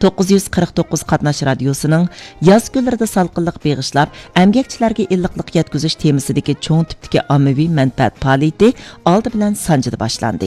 949 qatnash radiosuning yoz kunlarida salqinliq beg'ishlab, əmgəkçilərə illiqlik yetkizish temasidagi cho'ng tipdagi ommaviy manfaat faoliyati oldi bilan Sanjida boshlandi.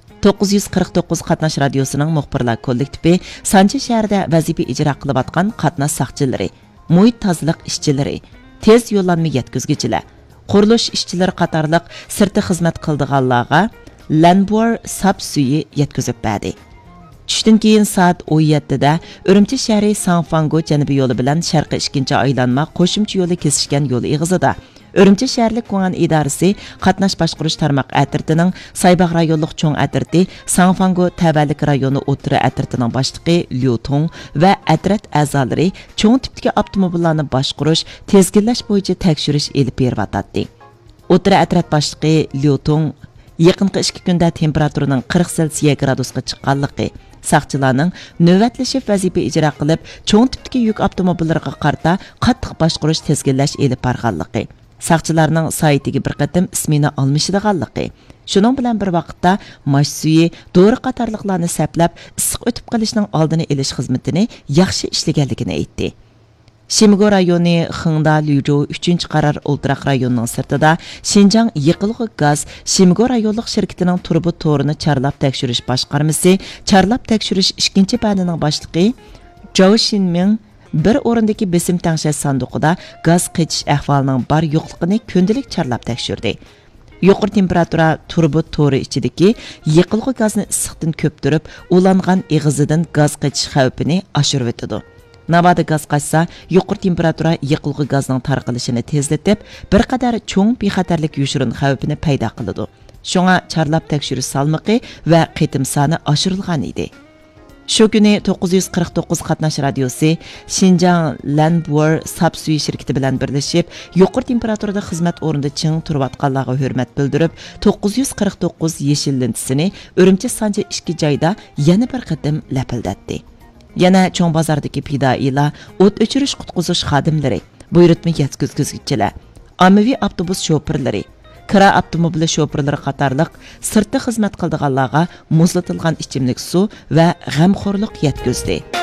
949 qatnash radiosuning muxbirlar kollektivi Sanji shahrida vazifa ijro qilayotgan qatnash saqchilari, muhit tozalik ishchilari, tez yo'llanma yetkazuvchilar, qurilish ishchilari qatorliq sirti xizmat qildiganlarga Lanbor sab suyi yetkazib berdi. Tushdan keyin soat 17da Urumchi shahri Sanfango janubiy yo'li bilan sharqqa 2-chi aylanma qo'shimcha yo'li kesishgan yo'l eg'izida Urumchi shaharlik Ko'ngan idorasi qatnash boshqarish tarmoq atirtining Saybaq rayonlik cho'ng atirti, Sanfango tavallik rayoni o'tira atirtining boshlig'i Liu Tong va atrat a'zolari cho'ng tipdagi avtomobillarni boshqarish, tezginlash bo'yicha tekshirish elib beryapti. O'tira atrat boshlig'i Liu Tong yaqinqi 2 kunda temperaturaning 40 selsiya gradusga chiqqanligi, saqchilarning navbatlashib vazifa ijro qilib, cho'ng tipdagi yuk avtomobillariga qarata qattiq boshqarish tezginlash elib borganligi, saqchilarning saytiga bir qatim ismini almashidiganligi, shuning bilan bir vaqtda mash suyi, dori qatorliqlarni saplab, issiq o'tib qolishning oldini olish xizmatini yaxshi ishlaganligini aytdi. Shimgo rayoni Xingda Lüzhou 3-chi qaror o'ltiraq rayonining sirtida Xinjiang yiqilg'i gaz Shimgo rayonlik shirkatining turbi to'rini charlab tekshirish boshqarmasi, charlab tekshirish 2-chi banining boshlig'i Zhao Xinming bir o'rindagi besim tangshash sanduqida gaz qechish ahvolining bor yo'qligini kundalik charlab tekshirdi. Yuqori temperatura turbi to'ri ichidagi yiqilg'i gazni issiqdan ko'ptirib, ulangan eg'izidan gaz qechish xavfini oshirib o'tadi. Navbada gaz qaçsa, yuqori temperatura yiqilg'i gazning tarqalishini tezlatib, bir qadar cho'ng bexatarlik yoshirin xavfini paydo qiladi. Shunga charlab tekshirish salmoqi va qitim soni oshirilgan edi. Shu kuni 949 qatnash radiosi Xinjiang Lanbor sab suyi shirkati bilan birlashib, yuqori temperaturada xizmat o'rnida ching turayotganlarga hurmat bildirib, 949 yeshil lintisini Urumchi Sanji 2 joyda yana bir qatim lapildatdi. Yana cho'ng bozordagi pidoilar, o't o'chirish qutqizish xodimlari, buyurtma yetkazuvchilar, ommaviy avtobus shofirlari, kira avtomobili shofirlari qatorliq sirtda xizmat qildiganlarga muzlatilgan ichimlik suv va g'amxo'rlik yetkazdi.